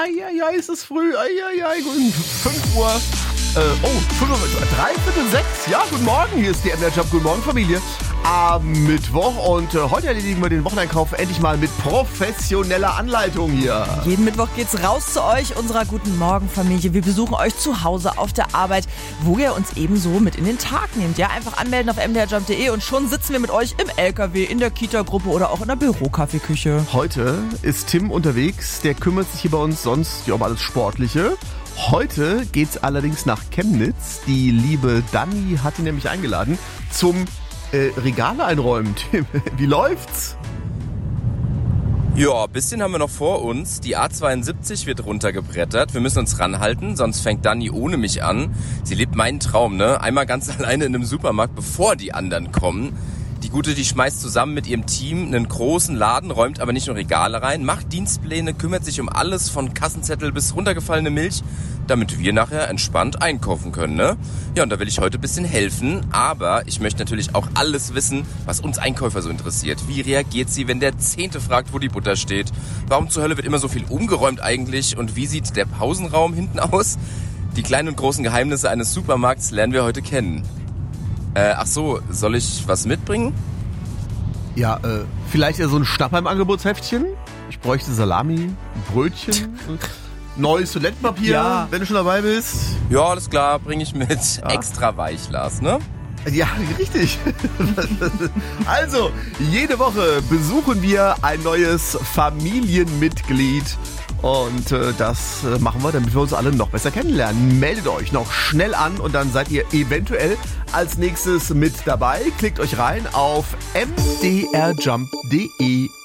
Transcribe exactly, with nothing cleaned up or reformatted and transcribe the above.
Eieiei, ist es früh. Eieiei, fünf Uhr. Äh, oh, dreiviertel sechs. Ja, guten Morgen. Hier ist die M D R Jump. Guten Morgen, Familie. Am Mittwoch und äh, heute erledigen wir den Wocheneinkauf endlich mal mit professioneller Anleitung hier. Jeden Mittwoch geht's raus zu euch, unserer Guten Morgen Familie. Wir besuchen euch zu Hause auf der Arbeit, wo ihr uns ebenso mit in den Tag nehmt. Ja, einfach anmelden auf m d r jump punkt d e und schon sitzen wir mit euch im L K W, in der Kita-Gruppe oder auch in der Bürokaffeeküche. Heute ist Tim unterwegs, der kümmert sich hier bei uns sonst ja, um alles Sportliche. Heute geht's allerdings nach Chemnitz. Die liebe Dani hat ihn nämlich eingeladen zum äh, Regale einräumen. Tim, wie läuft's? Ja, ein bisschen haben wir noch vor uns. Die A zweiundsiebzig wird runtergebrettert. Wir müssen uns ranhalten, sonst fängt Dani ohne mich an. Sie lebt meinen Traum, ne? Einmal ganz alleine in einem Supermarkt, bevor die anderen kommen. Die Gute, die schmeißt zusammen mit ihrem Team einen großen Laden, räumt aber nicht nur Regale rein, macht Dienstpläne, kümmert sich um alles von Kassenzettel bis runtergefallene Milch, damit wir nachher entspannt einkaufen können, ne? Ja, und da will ich heute ein bisschen helfen, aber ich möchte natürlich auch alles wissen, was uns Einkäufer so interessiert. Wie reagiert sie, wenn der Zehnte fragt, wo die Butter steht? Warum zur Hölle wird immer so viel umgeräumt eigentlich? Und wie sieht der Pausenraum hinten aus? Die kleinen und großen Geheimnisse eines Supermarkts lernen wir heute kennen. Äh, ach so, soll ich was mitbringen? Ja, äh, vielleicht ja so ein Schnapper im Angebotsheftchen. Ich bräuchte Salami, ein Brötchen, neues Toilettenpapier, ja. Wenn du schon dabei bist. Ja, alles klar, bringe ich mit. Ja. Extra Weichglas, ne? Ja, richtig. Also, jede Woche besuchen wir ein neues Familienmitglied. Und äh, das äh, machen wir, damit wir uns alle noch besser kennenlernen. Meldet euch noch schnell an und dann seid ihr eventuell als nächstes mit dabei. Klickt euch rein auf m d r jump punkt d e.